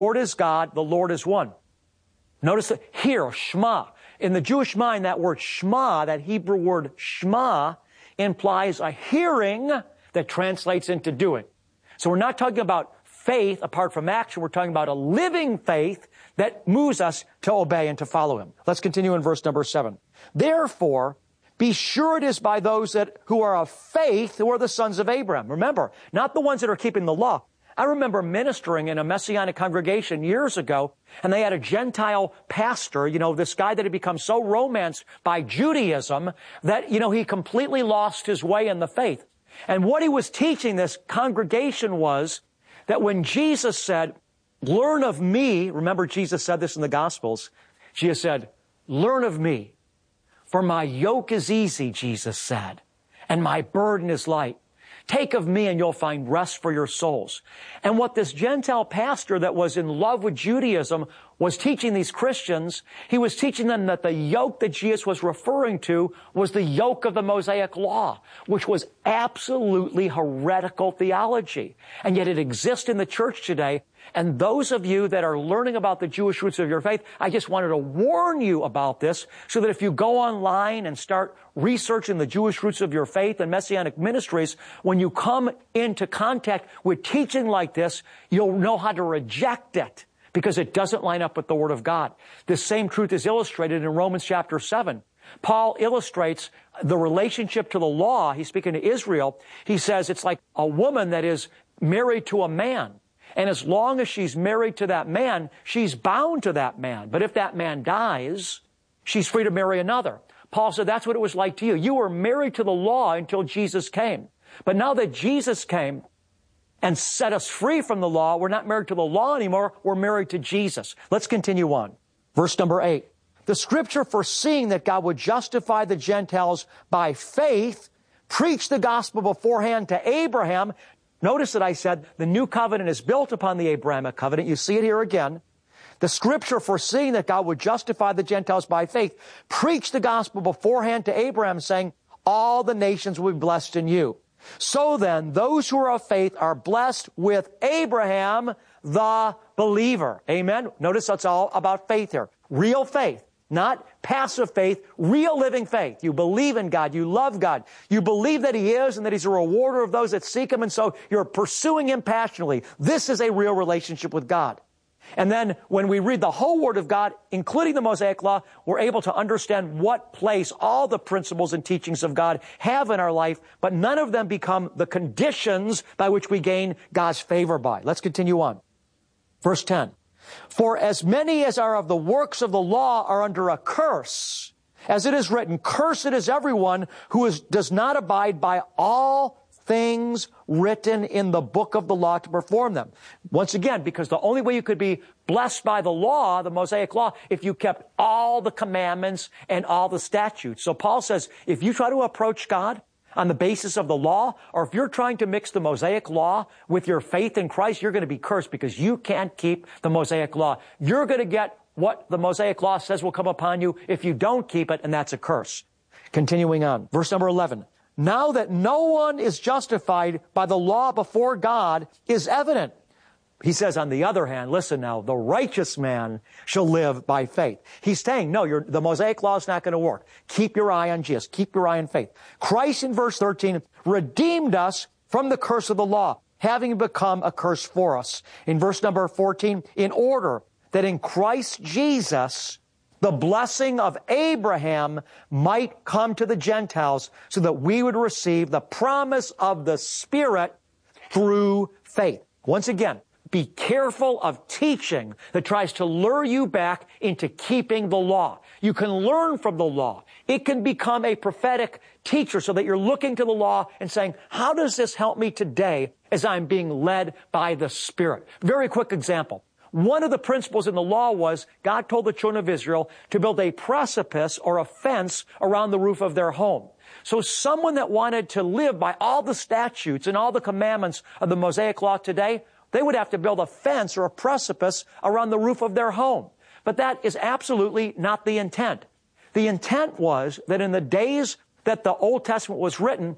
Lord is God, the Lord is one. Notice that here, Shema. In the Jewish mind, that word Shema, that Hebrew word Shema, implies a hearing that translates into doing. So we're not talking about faith apart from action. We're talking about a living faith that moves us to obey and to follow Him. Let's continue in verse number 7. Therefore, be sure it is by those who are of faith who are the sons of Abraham. Remember, not the ones that are keeping the law. I remember ministering in a Messianic congregation years ago, and they had a Gentile pastor, this guy that had become so romanced by Judaism that, he completely lost his way in the faith. And what he was teaching this congregation was that when Jesus said, learn of me, remember Jesus said this in the Gospels, Jesus said, learn of me, for my yoke is easy, Jesus said, and my burden is light. Take of me and you'll find rest for your souls. And what this Gentile pastor that was in love with Judaism was teaching these Christians, he was teaching them that the yoke that Jesus was referring to was the yoke of the Mosaic law, which was absolutely heretical theology. And yet it exists in the church today. And those of you that are learning about the Jewish roots of your faith, I just wanted to warn you about this so that if you go online and start researching the Jewish roots of your faith and Messianic ministries, when you come into contact with teaching like this, you'll know how to reject it because it doesn't line up with the Word of God. This same truth is illustrated in Romans chapter 7. Paul illustrates the relationship to the law. He's speaking to Israel. He says it's like a woman that is married to a man. And as long as she's married to that man, she's bound to that man. But if that man dies, she's free to marry another. Paul said that's what it was like to you. You were married to the law until Jesus came. But now that Jesus came and set us free from the law, we're not married to the law anymore. We're married to Jesus. Let's continue on. Verse number 8. The Scripture, foreseeing that God would justify the Gentiles by faith, preached the gospel beforehand to Abraham. Notice that I said the new covenant is built upon the Abrahamic covenant. You see it here again. The Scripture, foreseeing that God would justify the Gentiles by faith, preached the gospel beforehand to Abraham, saying, all the nations will be blessed in you. So then, those who are of faith are blessed with Abraham, the believer. Amen? Notice that's all about faith here. Real faith. Not passive faith, real living faith. You believe in God. You love God. You believe that He is and that He's a rewarder of those that seek Him. And so you're pursuing Him passionately. This is a real relationship with God. And then when we read the whole Word of God, including the Mosaic Law, we're able to understand what place all the principles and teachings of God have in our life, but none of them become the conditions by which we gain God's favor by. Let's continue on. Verse 10. For as many as are of the works of the law are under a curse, as it is written, cursed is everyone who does not abide by all things written in the book of the law to perform them. Once again, because the only way you could be blessed by the law, the Mosaic law, if you kept all the commandments and all the statutes. So Paul says, if you try to approach God on the basis of the law, or if you're trying to mix the Mosaic law with your faith in Christ, you're going to be cursed because you can't keep the Mosaic law. You're going to get what the Mosaic law says will come upon you if you don't keep it, and that's a curse. Continuing on, verse number 11. Now that no one is justified by the law before God is evident. He says, on the other hand, listen now, the righteous man shall live by faith. He's saying, no, the Mosaic law is not going to work. Keep your eye on Jesus. Keep your eye on faith. Christ, in verse 13, redeemed us from the curse of the law, having become a curse for us. In verse number 14, in order that in Christ Jesus, the blessing of Abraham might come to the Gentiles so that we would receive the promise of the Spirit through faith. Once again, be careful of teaching that tries to lure you back into keeping the law. You can learn from the law. It can become a prophetic teacher so that you're looking to the law and saying, how does this help me today as I'm being led by the Spirit? Very quick example. One of the principles in the law was God told the children of Israel to build a precipice or a fence around the roof of their home. So someone that wanted to live by all the statutes and all the commandments of the Mosaic law today, they would have to build a fence or a precipice around the roof of their home. But that is absolutely not the intent. The intent was that in the days that the Old Testament was written,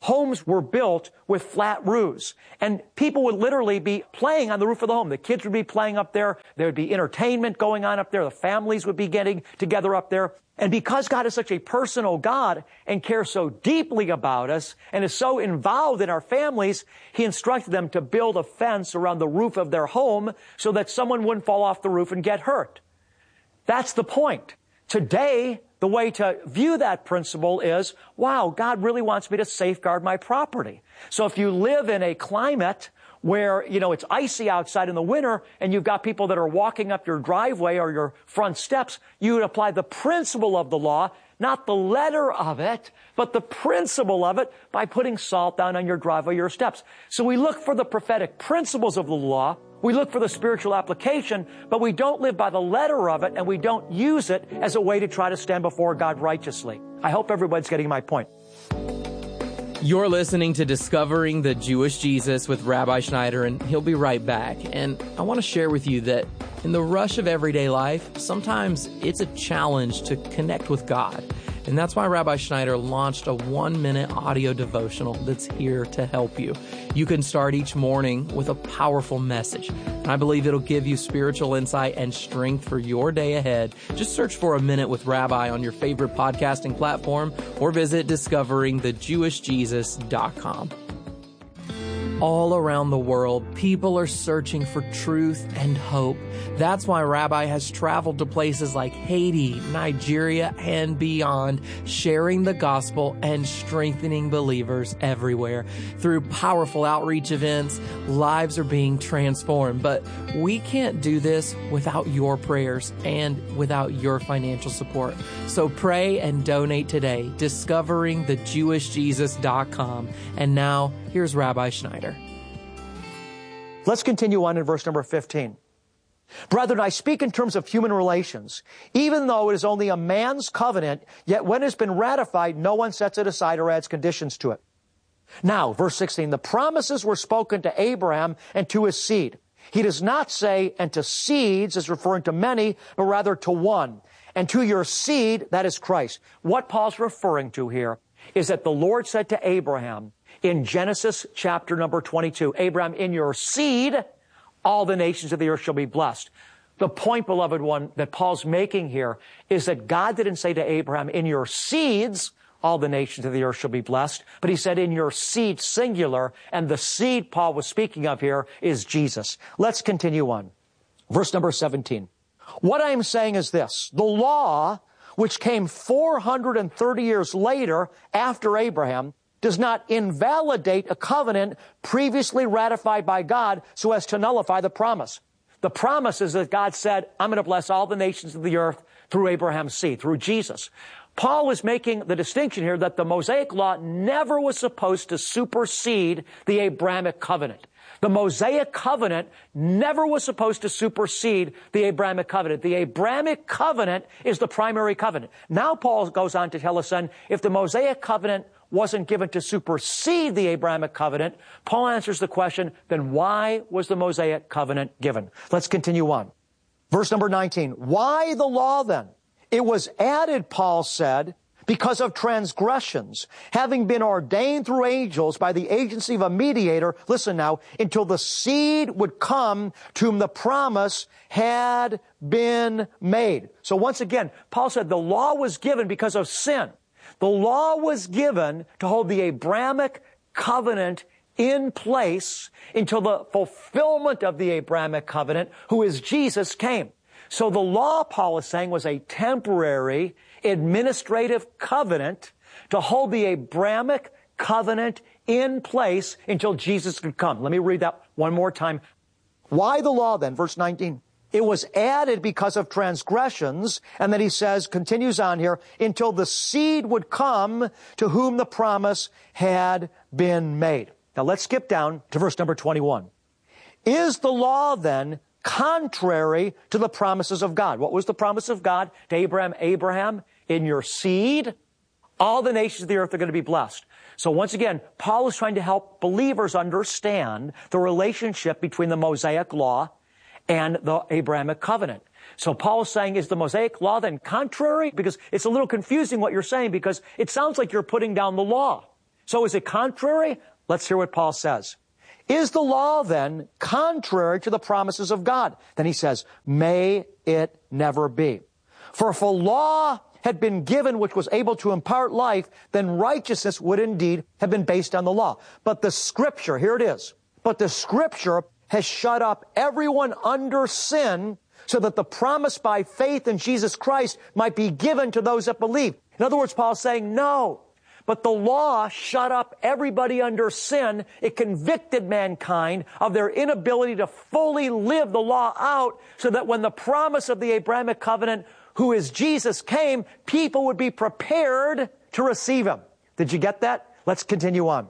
homes were built with flat roofs, and people would literally be playing on the roof of the home. The kids would be playing up there. There would be entertainment going on up there. The families would be getting together up there. And because God is such a personal God and cares so deeply about us and is so involved in our families, He instructed them to build a fence around the roof of their home so that someone wouldn't fall off the roof and get hurt. That's the point. Today, the way to view that principle is, wow, God really wants me to safeguard my property. So if you live in a climate where, it's icy outside in the winter and you've got people that are walking up your driveway or your front steps, you would apply the principle of the law, not the letter of it, but the principle of it by putting salt down on your driveway, your steps. So we look for the prophetic principles of the law. We look for the spiritual application, but we don't live by the letter of it, and we don't use it as a way to try to stand before God righteously. I hope everybody's getting my point. You're listening to Discovering the Jewish Jesus with Rabbi Schneider, and he'll be right back. And I want to share with you that in the rush of everyday life, sometimes it's a challenge to connect with God. And that's why Rabbi Schneider launched a 1-minute audio devotional that's here to help you. You can start each morning with a powerful message. And I believe it'll give you spiritual insight and strength for your day ahead. Just search for A Minute with Rabbi on your favorite podcasting platform or visit discoveringthejewishjesus.com. All around the world, people are searching for truth and hope. That's why Rabbi has traveled to places like Haiti, Nigeria, and beyond, sharing the gospel and strengthening believers everywhere. Through powerful outreach events, lives are being transformed. But we can't do this without your prayers and without your financial support. So pray and donate today, discoveringthejewishjesus.com. And now, here's Rabbi Schneider. Let's continue on in verse number 15. Brethren, I speak in terms of human relations. Even though it is only a man's covenant, yet when it has been ratified, no one sets it aside or adds conditions to it. Now, verse 16, the promises were spoken to Abraham and to his seed. He does not say, and to seeds, as referring to many, but rather to one. And to your seed, that is Christ. What Paul's referring to here is that the Lord said to Abraham, in Genesis chapter number 22, Abraham, in your seed, all the nations of the earth shall be blessed. The point, beloved one, that Paul's making here is that God didn't say to Abraham, in your seeds, all the nations of the earth shall be blessed, but he said in your seed, singular, and the seed Paul was speaking of here is Jesus. Let's continue on. Verse number 17. What I am saying is this, the law, which came 430 years later after Abraham, does not invalidate a covenant previously ratified by God so as to nullify the promise. The promise is that God said, I'm going to bless all the nations of the earth through Abraham's seed, through Jesus. Paul is making the distinction here that the Mosaic law never was supposed to supersede the Abrahamic covenant. The Mosaic covenant never was supposed to supersede the Abrahamic covenant. The Abrahamic covenant is the primary covenant. Now Paul goes on to tell us then, if the Mosaic covenant wasn't given to supersede the Abrahamic covenant, Paul answers the question, then why was the Mosaic covenant given? Let's continue on. Verse number 19. Why the law then? It was added, Paul said, because of transgressions, having been ordained through angels by the agency of a mediator, listen now, until the seed would come to whom the promise had been made. So once again, Paul said the law was given because of sin. The law was given to hold the Abrahamic covenant in place until the fulfillment of the Abrahamic covenant, who is Jesus, came. So the law, Paul is saying, was a temporary administrative covenant to hold the Abrahamic covenant in place until Jesus could come. Let me read that one more time. Why the law then? Verse 19. It was added because of transgressions, and then he says, continues on here, until the seed would come to whom the promise had been made. Now let's skip down to verse number 21. Is the law then contrary to the promises of God? What was the promise of God to Abraham? Abraham, in your seed, all the nations of the earth are going to be blessed. So once again, Paul is trying to help believers understand the relationship between the Mosaic law and the Abrahamic covenant. So Paul is saying, is the Mosaic law then contrary? Because it's a little confusing what you're saying, because it sounds like you're putting down the law. So is it contrary? Let's hear what Paul says. Is the law then contrary to the promises of God? Then he says, may it never be. For if a law had been given which was able to impart life, then righteousness would indeed have been based on the law. But the Scripture, here it is, but the Scripture has shut up everyone under sin so that the promise by faith in Jesus Christ might be given to those that believe. In other words, Paul's saying, no. But the law shut up everybody under sin. It convicted mankind of their inability to fully live the law out so that when the promise of the Abrahamic covenant, who is Jesus, came, people would be prepared to receive him. Did you get that? Let's continue on.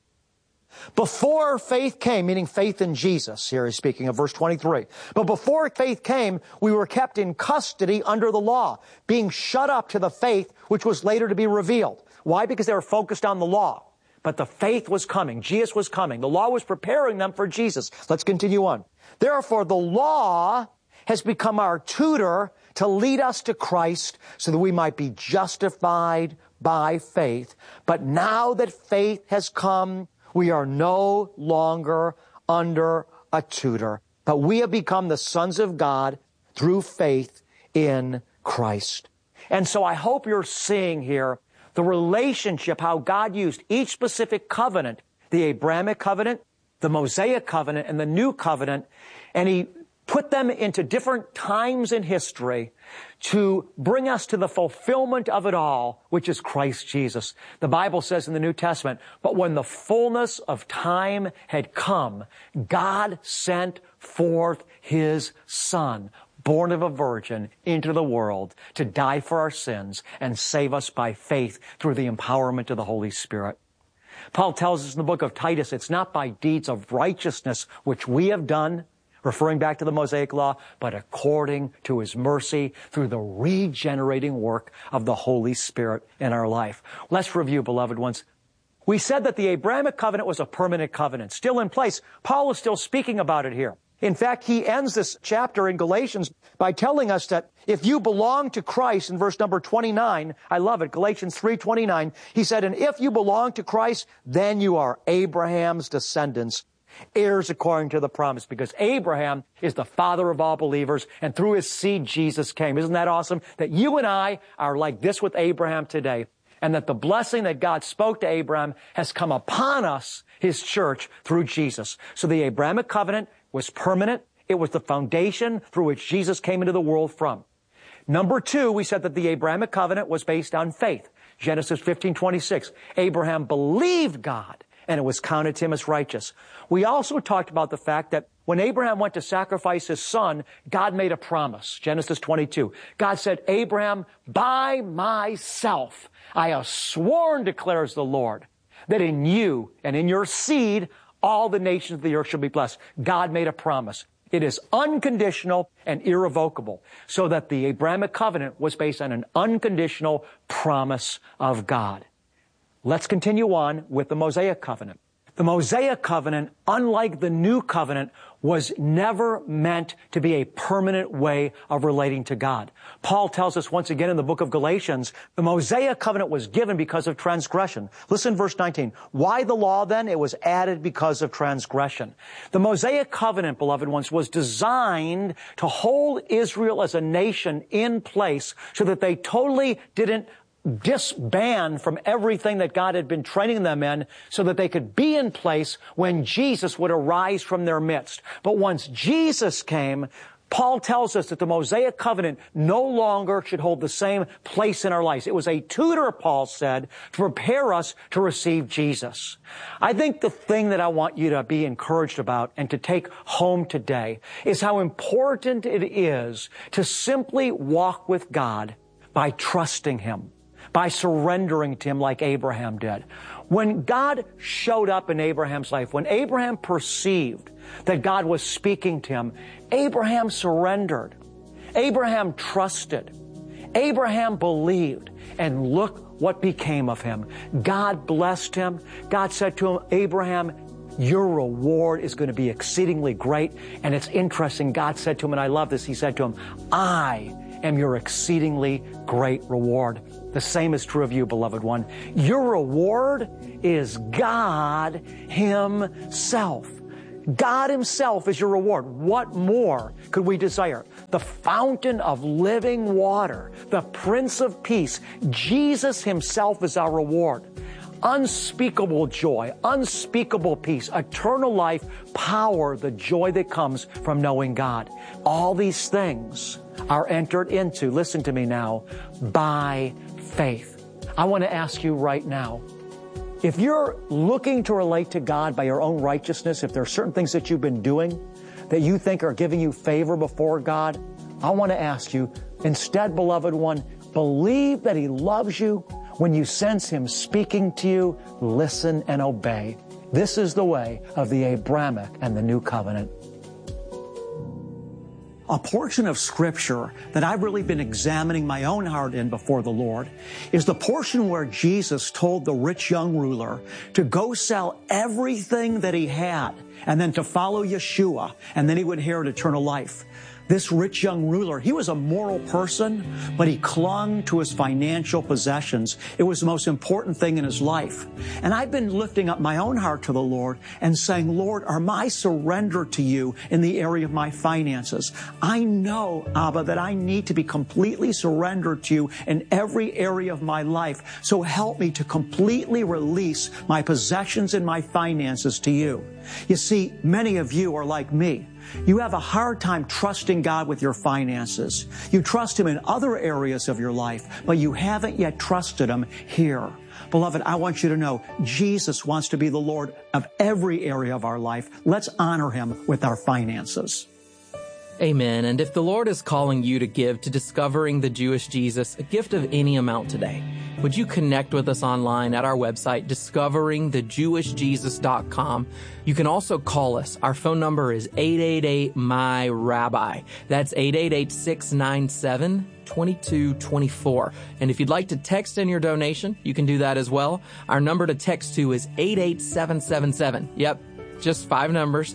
Before faith came, meaning faith in Jesus, here he's speaking of verse 23. But before faith came, we were kept in custody under the law, being shut up to the faith which was later to be revealed. Why? Because they were focused on the law. But the faith was coming. Jesus was coming. The law was preparing them for Jesus. Let's continue on. Therefore, the law has become our tutor to lead us to Christ so that we might be justified by faith. But now that faith has come, we are no longer under a tutor, but we have become the sons of God through faith in Christ. And so I hope you're seeing here the relationship, how God used each specific covenant, the Abrahamic covenant, the Mosaic covenant, and the new covenant, and he put them into different times in history to bring us to the fulfillment of it all, which is Christ Jesus. The Bible says in the New Testament, but when the fullness of time had come, God sent forth his Son, born of a virgin, into the world to die for our sins and save us by faith through the empowerment of the Holy Spirit. Paul tells us in the book of Titus, it's not by deeds of righteousness which we have done, referring back to the Mosaic law, but according to his mercy through the regenerating work of the Holy Spirit in our life. Let's review, beloved ones. We said that the Abrahamic covenant was a permanent covenant, still in place. Paul is still speaking about it here. In fact, he ends this chapter in Galatians by telling us that if you belong to Christ, in verse number 29, I love it, Galatians 3:29, he said, and if you belong to Christ, then you are Abraham's descendants, heirs according to the promise, because Abraham is the father of all believers, and through his seed, Jesus came. Isn't that awesome? That you and I are like this with Abraham today, and that the blessing that God spoke to Abraham has come upon us, his church, through Jesus. So the Abrahamic covenant was permanent. It was the foundation through which Jesus came into the world from. Number two, we said that the Abrahamic covenant was based on faith. Genesis 15:26. Abraham believed God, and it was counted to him as righteous. We also talked about the fact that when Abraham went to sacrifice his son, God made a promise. Genesis 22. God said, Abraham, by myself, I have sworn, declares the Lord, that in you and in your seed, all the nations of the earth shall be blessed. God made a promise. It is unconditional and irrevocable, so that the Abrahamic covenant was based on an unconditional promise of God. Let's continue on with the Mosaic covenant. The Mosaic covenant, unlike the new covenant, was never meant to be a permanent way of relating to God. Paul tells us once again in the book of Galatians, the Mosaic covenant was given because of transgression. Listen, verse 19. Why the law then? It was added because of transgression. The Mosaic covenant, beloved ones, was designed to hold Israel as a nation in place so that they totally didn't disband from everything that God had been training them in so that they could be in place when Jesus would arise from their midst. But once Jesus came, Paul tells us that the Mosaic covenant no longer should hold the same place in our lives. It was a tutor, Paul said, to prepare us to receive Jesus. I think the thing that I want you to be encouraged about and to take home today is how important it is to simply walk with God by trusting him, by surrendering to him like Abraham did. When God showed up in Abraham's life, when Abraham perceived that God was speaking to him, Abraham surrendered. Abraham trusted. Abraham believed. And look what became of him. God blessed him. God said to him, Abraham, your reward is going to be exceedingly great. And it's interesting, God said to him, and I love this, he said to him, I am your exceedingly great reward. The same is true of you, beloved one. Your reward is God Himself. God Himself is your reward. What more could we desire? The fountain of living water, the Prince of Peace, Jesus Himself is our reward. Unspeakable joy, unspeakable peace, eternal life, power, the joy that comes from knowing God. All these things are entered into, listen to me now, by faith. I want to ask you right now, if you're looking to relate to God by your own righteousness, if there are certain things that you've been doing that you think are giving you favor before God, I want to ask you, instead, beloved one, believe that He loves you. When you sense Him speaking to you, listen and obey. This is the way of the Abrahamic and the New Covenant. A portion of Scripture that I've really been examining my own heart in before the Lord is the portion where Jesus told the rich young ruler to go sell everything that he had and then to follow Yeshua, and then he would inherit eternal life. This rich young ruler, he was a moral person, but he clung to his financial possessions. It was the most important thing in his life. And I've been lifting up my own heart to the Lord and saying, Lord, are my surrender to you in the area of my finances? I know, Abba, that I need to be completely surrendered to you in every area of my life. So help me to completely release my possessions and my finances to you. You see, many of you are like me. You have a hard time trusting God with your finances. You trust Him in other areas of your life, but you haven't yet trusted Him here. Beloved, I want you to know Jesus wants to be the Lord of every area of our life. Let's honor Him with our finances. Amen. And if the Lord is calling you to give to Discovering the Jewish Jesus a gift of any amount today, would you connect with us online at our website, discoveringthejewishjesus.com. You can also call us. Our phone number is 888-MY-RABBI. That's 888-697-2224. And if you'd like to text in your donation, you can do that as well. Our number to text to is 88777. Yep. Just 5 numbers,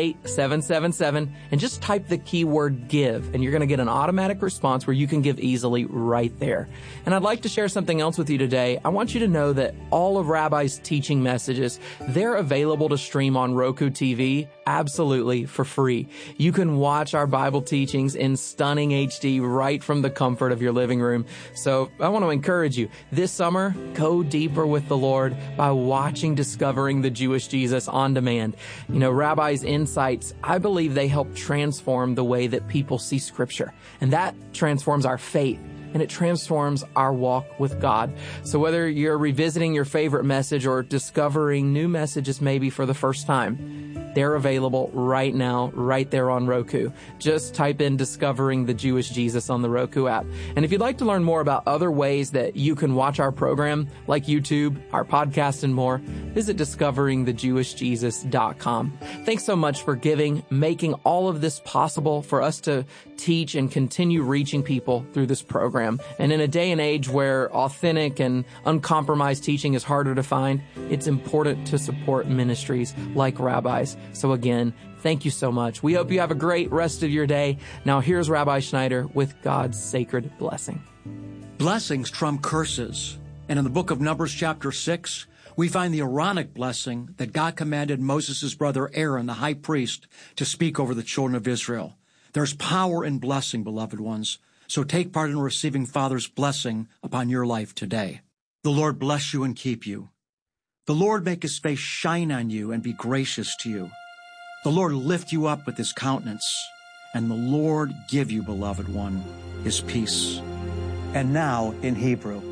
88777, and just type the keyword give, and you're going to get an automatic response where you can give easily right there. And I'd like to share something else with you today. I want you to know that all of Rabbi's teaching messages, they're available to stream on Roku TV absolutely for free. You can watch our Bible teachings in stunning HD right from the comfort of your living room. So I want to encourage you, this summer, go deeper with the Lord by watching Discovering the Jewish Jesus on demand. You know, Rabbi's insights, I believe they help transform the way that people see Scripture. And that transforms our faith, and it transforms our walk with God. So whether you're revisiting your favorite message or discovering new messages maybe for the first time, they're available right now, right there on Roku. Just type in Discovering the Jewish Jesus on the Roku app. And if you'd like to learn more about other ways that you can watch our program, like YouTube, our podcast, and more, visit discoveringthejewishjesus.com. Thanks so much for giving, making all of this possible for us to teach and continue reaching people through this program. And in a day and age where authentic and uncompromised teaching is harder to find, it's important to support ministries like Rabbi's. So again, thank you so much. We hope you have a great rest of your day. Now here's Rabbi Schneider with God's sacred blessing. Blessings trump curses. And in the book of Numbers chapter 6, we find the Aaronic blessing that God commanded Moses' brother Aaron, the high priest, to speak over the children of Israel. There's power in blessing, beloved ones. So take part in receiving Father's blessing upon your life today. The Lord bless you and keep you. The Lord make His face shine on you and be gracious to you. The Lord lift you up with His countenance, and the Lord give you, beloved one, His peace. And now in Hebrew.